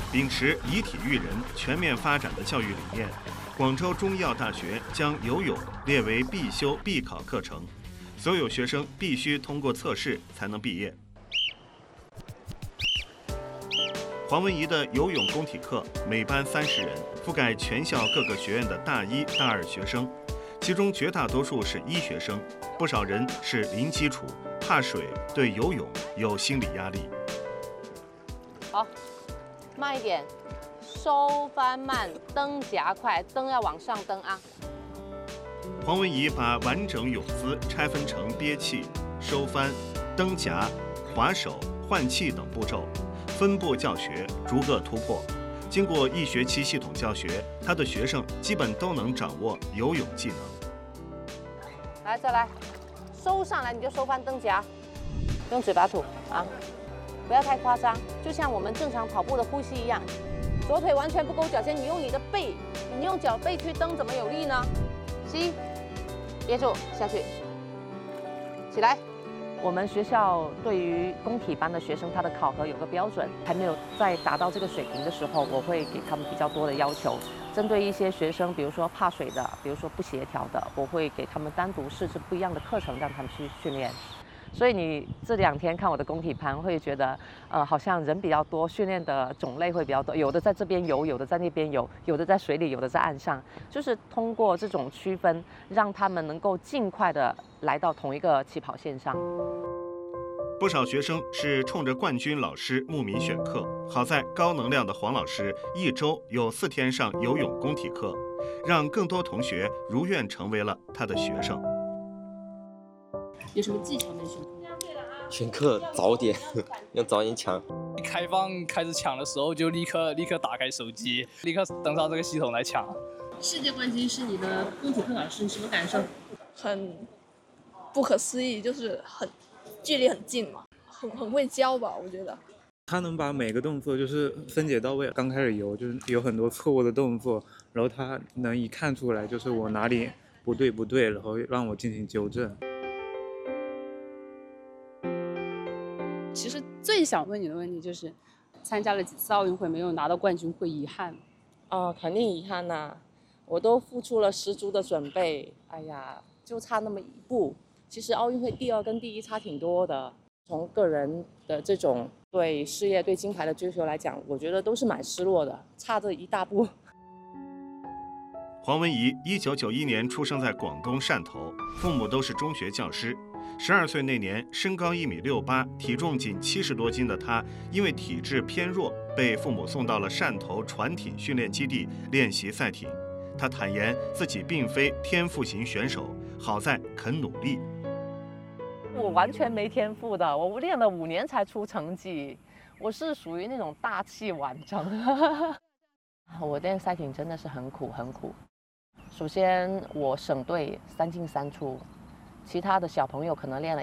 秉持以体育人、全面发展的教育理念，广州中医药大学将游泳列为必修必考课程，所有学生必须通过测试才能毕业。黄文怡的游泳公体课每班30人，覆盖全校各个学院的大一、大二学生，其中绝大多数是医学生，不少人是零基础，怕水，对游泳有心理压力。 好，慢一点，收翻慢，蹬夹快，蹬要往上蹬啊。 黄文怡把完整泳姿拆分成憋气、收翻、蹬夹、划手、换气等步骤，分步教学，逐个突破。经过1学期系统教学，他的学生基本都能掌握游泳技能。 来，再来，收上来你就收翻蹬夹，用嘴巴吐啊，不要太夸张，就像我们正常跑步的呼吸一样。左腿完全不勾脚尖，你用你的背，你用脚背去蹬，怎么有力呢？吸，憋住，下去，起来。我们学校对于公体班的学生，他的考核有个标准，还没有在达到这个水平的时候，我会给他们比较多的要求。针对一些学生，比如说怕水的，比如说不协调的，我会给他们单独设置不一样的课程，让他们去训练。所以你这2天看我的公体班，会觉得好像人比较多，训练的种类会比较多，有的在这边游，有的在那边游，有的在水里，有的在岸上，就是通过这种区分，让他们能够尽快的来到同一个起跑线上。 不少学生是冲着冠军老师慕名选课，好在高能量的黄老师1周有4天上游泳公体课，让更多同学如愿成为了他的学生。 有什么技巧没学？ 选课早点，要早点抢。 开放开始抢的时候，就立刻打开手机，立刻登上这个系统来抢。 世界冠军是你的公体课老师，你什么感受？ 很不可思议，就是距离很近嘛，很会教吧，我觉得。 他能把每个动作就是分解到位。刚开始游就是有很多错误的动作，然后他能一看出来就是我哪里不对，然后让我进行纠正。 其实最想问你的问题就是，参加了几次奥运会没有拿到冠军，会遗憾？ 肯定遗憾呐，我都付出了10足的准备，哎呀，就差那么1步。其实奥运会第2跟第1差挺多的。从个人的这种对事业、对金牌的追求来讲，我觉得都是蛮失落的，差这一大步。 黄文怡1991年出生在广东汕头，父母都是中学教师。12岁那年，身高1.68米，体重仅70多斤的她，因为体质偏弱，被父母送到了汕头船艇训练基地练习赛艇。她坦言自己并非天赋型选手，好在肯努力。 我完全没天赋的，我练了5年才出成绩，我是属于那种大器晚成。我练赛艇真的是很苦。首先我省队3进3出，其他的小朋友可能练了